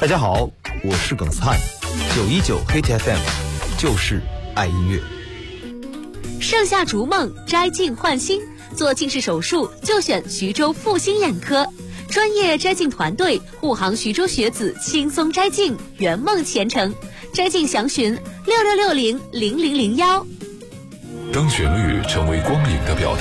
大家好，我是耿斯汉，919 Hit FM， 就是爱音乐。 盛夏逐梦，摘镜焕新，做近视手术就选徐州复星眼科，专业摘镜团队护航徐州学子轻松摘镜，圆梦前程。摘镜详询66600001。 当旋律成为光影的表达，